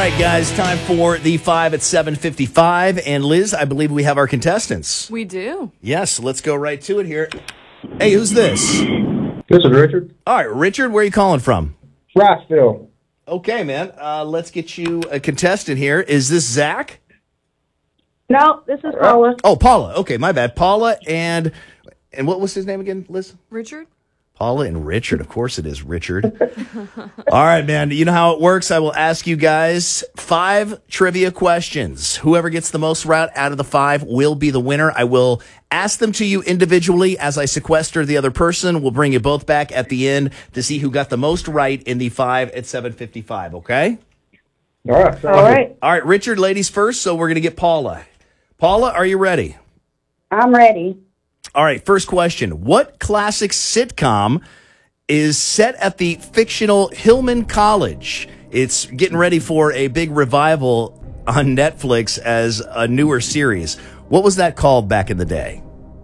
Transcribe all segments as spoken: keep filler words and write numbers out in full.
right, guys, time for the five at seven fifty-five. And Liz, I believe we have our contestants. We do. Yes, let's go right to it here. Hey, who's this? This is Richard. All right, Richard, where are you calling from? Rossville. Okay, man. Uh, let's get you a contestant here. Is this Zach? No, this is Paula. Oh, Paula. Okay, my bad. Paula and and what was his name again, Liz? Richard? Paula and Richard. Of course it is Richard. All right, man. You know how it works. I will ask you guys five trivia questions. Whoever gets the most right out of the five will be the winner. I will ask them to you individually as I sequester the other person. We'll bring you both back at the end to see who got the most right in the five at seven fifty-five, okay? All right. All right. All right, Richard, ladies first, so we're going to get Paula. Paula, are you ready? I'm ready. All right, first question. What classic sitcom is set at the fictional Hillman College? It's getting ready for a big revival on Netflix as a newer series. What was that called back in the day?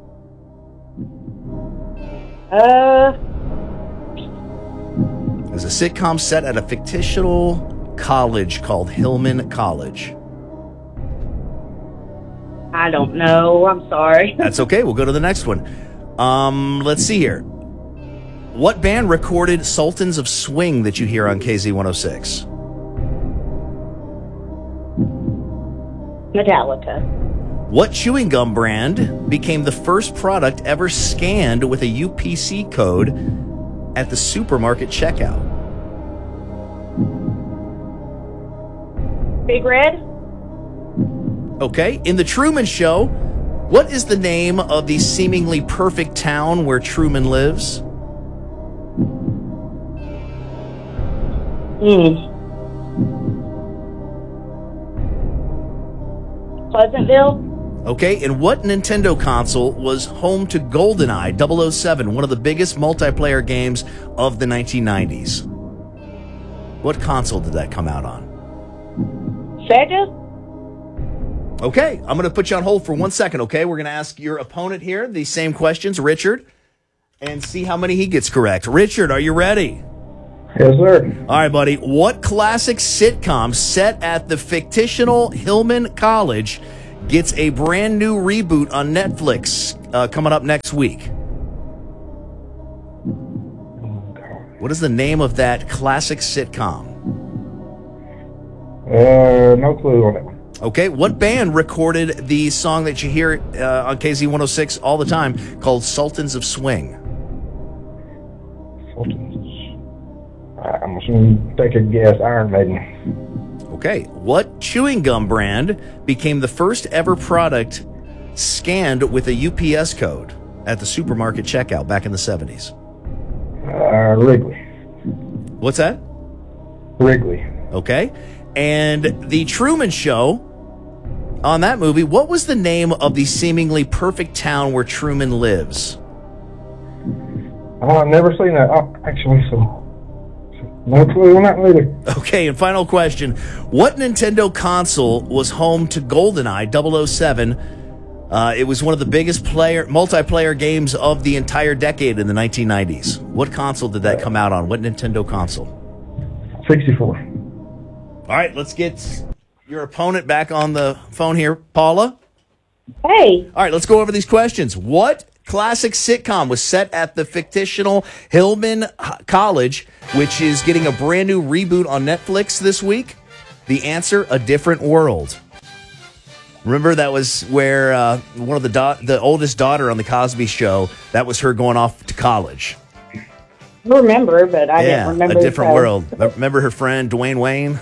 Uh, It was a sitcom set at a fictional college called Hillman College. I don't know. I'm sorry. That's okay. We'll go to the next one. Um, let's see here. What band recorded Sultans of Swing that you hear on K Z one oh six? Metallica. What chewing gum brand became the first product ever scanned with a U P C code at the supermarket checkout? Big Red. Okay. In The Truman Show, what is the name of the seemingly perfect town where Truman lives? Hmm. Pleasantville. Okay. And what Nintendo console was home to GoldenEye double oh seven, one of the biggest multiplayer games of the nineteen nineties? What console did that come out on? Sega. Okay, I'm going to put you on hold for one second, okay? We're going to ask your opponent here the same questions, Richard, and see how many he gets correct. Richard, are you ready? Yes, sir. All right, buddy. What classic sitcom set at the fictional Hillman College gets a brand new reboot on Netflix uh, coming up next week? What is the name of that classic sitcom? Uh, no clue on that one. Okay, what band recorded the song that you hear uh, on K Z one oh six all the time called Sultans of Swing? Sultans. I'm just going to take a guess. Iron Maiden. Okay, what chewing gum brand became the first ever product scanned with a U P S code at the supermarket checkout back in the seventies? Uh, Wrigley. What's that? Wrigley. Okay, and The Truman Show, on that movie, what was the name of the seemingly perfect town where Truman lives? Oh, I've never seen that. Oh, actually, so no clue on that one either. Okay, and final question. What Nintendo console was home to GoldenEye double oh seven? Uh, it was one of the biggest player multiplayer games of the entire decade in the nineteen nineties. What console did that come out on? What Nintendo console? sixty-four. All right, let's get your opponent back on the phone here. Paula? Hey. All right, let's go over these questions. What classic sitcom was set at the fictional Hillman College, which is getting a brand new reboot on Netflix this week? The answer, A Different World. Remember, that was where uh, one of the da- the oldest daughter on the Cosby Show, that was her going off to college. I remember, but I yeah, didn't remember. A Different the World. Remember her friend Dwayne Wayne?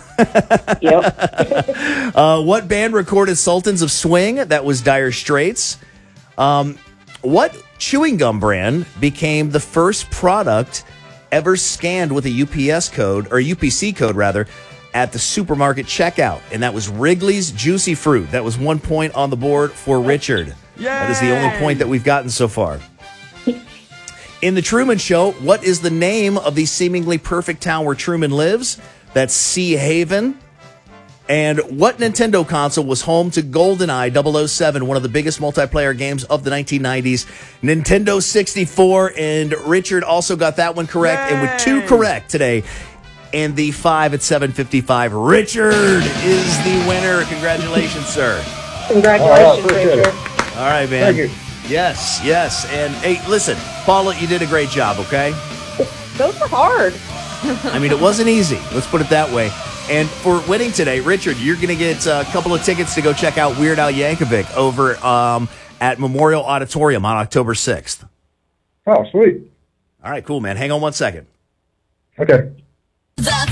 Yep. uh, what band recorded Sultans of Swing? That was Dire Straits. Um, what chewing gum brand became the first product ever scanned with a U P S code, or U P C code rather, at the supermarket checkout? And that was Wrigley's Juicy Fruit. That was one point on the board for Richard. Yay! That is the only point that we've gotten so far. In The Truman Show, what is the name of the seemingly perfect town where Truman lives? That's Sea Haven. And what Nintendo console was home to GoldenEye double oh seven, one of the biggest multiplayer games of the nineteen nineties? Nintendo sixty-four, and Richard also got that one correct. Yay! And with two correct today, And the five at seven fifty-five, Richard is the winner. Congratulations, sir. Congratulations, appreciate it. Richard. All right, man. Thank you. Yes, yes. And hey, listen, Paula, you did a great job, okay? Those are hard. I mean, it wasn't easy. Let's put it that way. And for winning today, Richard, you're going to get a couple of tickets to go check out Weird Al Yankovic over um, at Memorial Auditorium on October sixth. Oh, sweet. All right, cool, man. Hang on one second. Okay. The